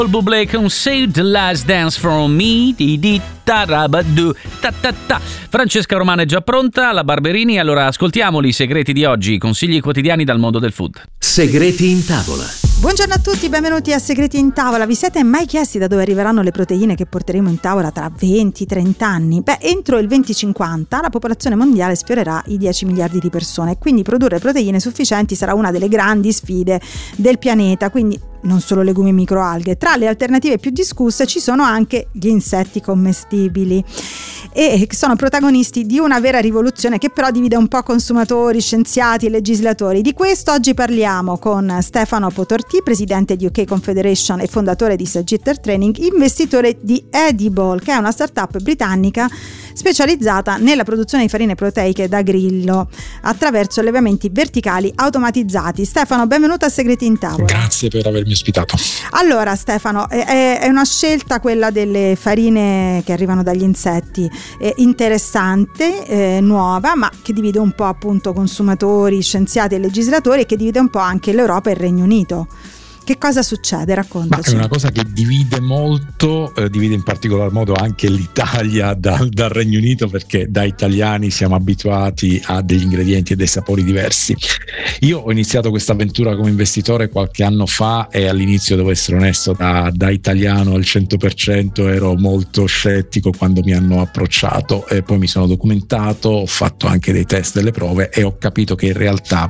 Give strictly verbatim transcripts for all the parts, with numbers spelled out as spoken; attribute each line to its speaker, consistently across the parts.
Speaker 1: Bublé con Save the Last Dance for Me di di tarabadù ta ta ta. Francesca Romano è già pronta, la Barberini, allora ascoltiamoli i segreti di oggi, consigli quotidiani dal mondo del food.
Speaker 2: Segreti in tavola.
Speaker 3: Buongiorno a tutti, benvenuti a Segreti in tavola. Vi siete mai chiesti da dove arriveranno le proteine che porteremo in tavola tra venti trenta anni? Beh, entro il duemilacinquanta la popolazione mondiale sfiorerà i dieci miliardi di persone, quindi produrre proteine sufficienti sarà una delle grandi sfide del pianeta, quindi non solo legumi e microalghe. Tra le alternative più discusse ci sono anche gli insetti commestibili, e che sono protagonisti di una vera rivoluzione che però divide un po' consumatori, scienziati e legislatori. Di questo oggi parliamo con Stefano Potortì, presidente di U K Confederation e fondatore di Sagitter Training, investitore di Edible, che è una startup britannica specializzata nella produzione di farine proteiche da grillo attraverso allevamenti verticali automatizzati. Stefano, benvenuto a Segreti in tavola.
Speaker 4: Grazie per avermi ospitato.
Speaker 3: Allora Stefano, è, è una scelta quella delle farine che arrivano dagli insetti, è interessante, eh, nuova, ma che divide un po' appunto consumatori, scienziati e legislatori, e che divide un po' anche l'Europa e il Regno Unito. Che cosa succede? Raccontaci.
Speaker 4: Ma è una cosa che divide molto, eh, divide in particolar modo anche l'Italia dal, dal Regno Unito, perché da italiani siamo abituati a degli ingredienti e dei sapori diversi. Io ho iniziato questa avventura come investitore qualche anno fa e all'inizio, devo essere onesto, da, da italiano al cento per cento ero molto scettico quando mi hanno approcciato, e poi mi sono documentato, ho fatto anche dei test, delle prove, e ho capito che in realtà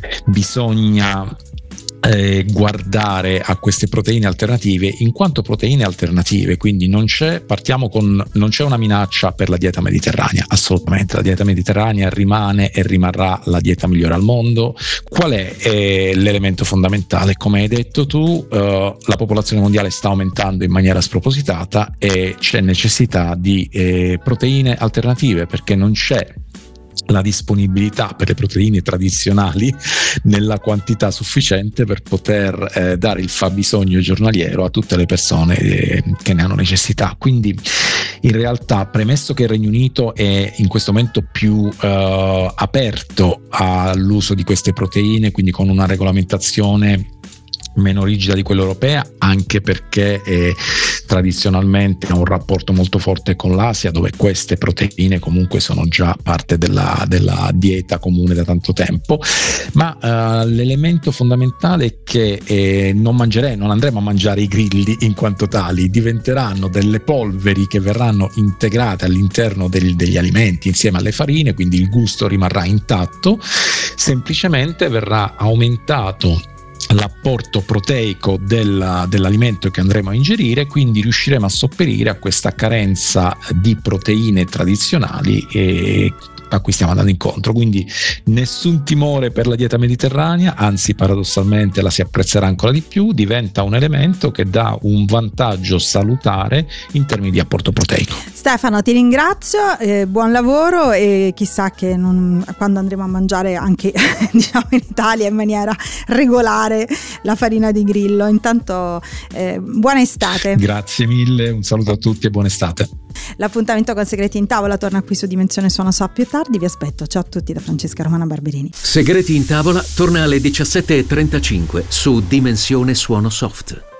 Speaker 4: bisogna Eh, guardare a queste proteine alternative in quanto proteine alternative, quindi non c'è, partiamo con, non c'è una minaccia per la dieta mediterranea, assolutamente. La dieta mediterranea rimane e rimarrà la dieta migliore al mondo. Qual è eh, l'elemento fondamentale? Come hai detto tu, eh, la popolazione mondiale sta aumentando in maniera spropositata e c'è necessità di eh, proteine alternative, perché non c'è la disponibilità per le proteine tradizionali nella quantità sufficiente per poter eh, dare il fabbisogno giornaliero a tutte le persone eh, che ne hanno necessità. Quindi in realtà, premesso che il Regno Unito è in questo momento più eh, aperto all'uso di queste proteine, quindi con una regolamentazione meno rigida di quella europea, anche perché eh, tradizionalmente ha un rapporto molto forte con l'Asia, dove queste proteine comunque sono già parte della, della dieta comune da tanto tempo. Ma uh, l'elemento fondamentale è che eh, non mangerei, non andremo a mangiare i grilli in quanto tali, diventeranno delle polveri che verranno integrate all'interno del, degli alimenti insieme alle farine, quindi il gusto rimarrà intatto, semplicemente verrà aumentato l'apporto proteico della, dell'alimento che andremo a ingerire, quindi riusciremo a sopperire a questa carenza di proteine tradizionali e a cui stiamo andando incontro. Quindi nessun timore per la dieta mediterranea, anzi paradossalmente la si apprezzerà ancora di più, diventa un elemento che dà un vantaggio salutare in termini di apporto proteico.
Speaker 3: Stefano, ti ringrazio, eh, buon lavoro, e chissà che non, quando andremo a mangiare anche diciamo in Italia in maniera regolare la farina di grillo. Intanto eh, buona estate.
Speaker 4: Grazie mille, un saluto a tutti e buona estate.
Speaker 3: L'appuntamento con Segreti in tavola torna qui su Dimensione Suono So più tardi. Vi aspetto. Ciao a tutti da Francesca Romana Barberini.
Speaker 2: Segreti in tavola torna alle diciassette e trentacinque su Dimensione Suono Soft.